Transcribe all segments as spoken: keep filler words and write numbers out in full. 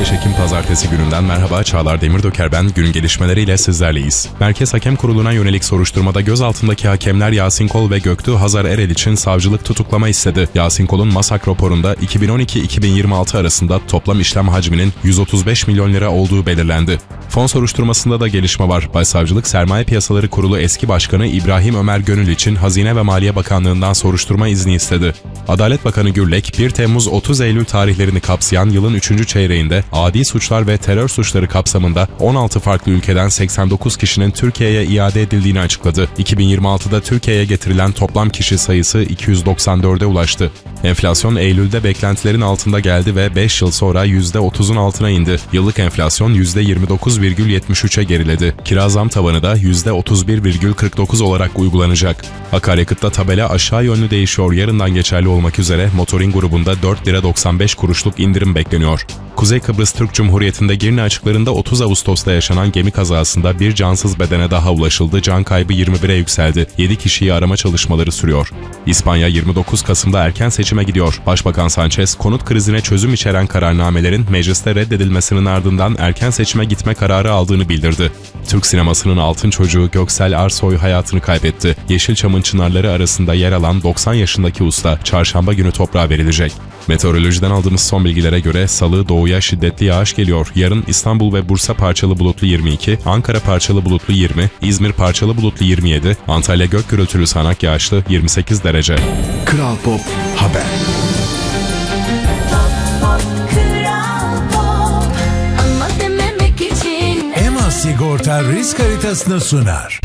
beş Ekim Pazartesi gününden merhaba, Çağlar Demirdöker ben. Günün gelişmeleriyle sizlerleyiz. Merkez Hakem Kurulu'na yönelik soruşturmada gözaltındaki hakemler Yasin Kol ve Göktuğ Hazar Erel için savcılık tutuklama istedi. Yasin Kol'un MASAK raporunda iki bin on iki iki bin yirmi altı arasında toplam işlem hacminin yüz otuz beş milyon lira olduğu belirlendi. Fon soruşturmasında da gelişme var. Başsavcılık Sermaye Piyasaları Kurulu eski başkanı İbrahim Ömer Gönül için Hazine ve Maliye Bakanlığı'ndan soruşturma izni istedi. Adalet Bakanı Gürlek, bir Temmuz otuz Eylül tarihlerini kapsayan yılın üçüncü çeyreğinde adi suçlar ve terör suçları kapsamında on altı farklı ülkeden seksen dokuz kişinin Türkiye'ye iade edildiğini açıkladı. iki bin yirmi altıda Türkiye'ye getirilen toplam kişi sayısı iki yüz doksan dörde ulaştı. Enflasyon Eylül'de beklentilerin altında geldi ve beş yıl sonra yüzde otuzun altına indi. Yıllık enflasyon yüzde yirmi dokuz virgül yetmiş üçe geriledi. Kira zam tavanı da yüzde otuz bir virgül kırk dokuz olarak uygulanacak. Akaryakıtta tabela aşağı yönlü değişiyor. Yarından geçerli olmak üzere motorin grubunda dört lira doksan beş kuruşluk indirim bekleniyor. Kuzey Kıbrıs Türk Cumhuriyeti'nde Girne açıklarında otuz Ağustos'ta yaşanan gemi kazasında bir cansız bedene daha ulaşıldı. Can kaybı yirmi bire yükseldi. yedi kişiyi arama çalışmaları sürüyor. İspanya yirmi dokuz Kasım'da erken seçime gidiyor. Başbakan Sanchez, konut krizine çözüm içeren kararnamelerin mecliste reddedilmesinin ardından erken seçime gitme kararı aldığını bildirdi. Türk sinemasının altın çocuğu Göksel Arsoy hayatını kaybetti. Yeşilçam'ın çınarları arasında yer alan doksan yaşındaki usta çarşamba günü toprağa verilecek. Meteorolojiden aldığımız son bilgilere göre Salı doğuya şiddetli yağış geliyor. Yarın İstanbul ve Bursa parçalı bulutlu yirmi iki, Ankara parçalı bulutlu yirmi, İzmir parçalı bulutlu yirmi yedi, Antalya gök gürültülü sağanak yağışlı yirmi sekiz derece. Kral Pop Haber. Ema Sigorta risk haritasını sunar.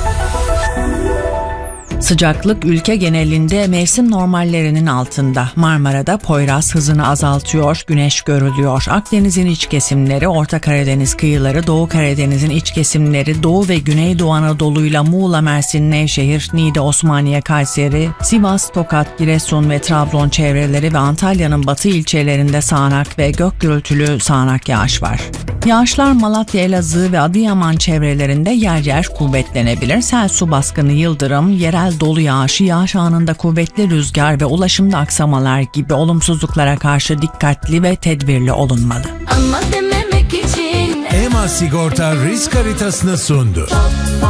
Sıcaklık ülke genelinde mevsim normallerinin altında. Marmara'da Poyraz hızını azaltıyor, güneş görülüyor. Akdeniz'in iç kesimleri, Orta Karadeniz kıyıları, Doğu Karadeniz'in iç kesimleri, Doğu ve Güneydoğu Anadolu'yla Muğla, Mersin, Nevşehir, Niğde, Osmaniye, Kayseri, Sivas, Tokat, Giresun ve Trabzon çevreleri ve Antalya'nın batı ilçelerinde sağanak ve gök gürültülü sağanak yağış var. Yağışlar Malatya, Elazığ ve Adıyaman çevrelerinde yer yer kuvvetlenebilir. Sel, su baskını, yıldırım, yerel dolu yağışı, yağış anında kuvvetli rüzgar ve ulaşımda aksamalar gibi olumsuzluklara karşı dikkatli ve tedbirli olunmalı. Ema Sigorta risk haritasını sundu.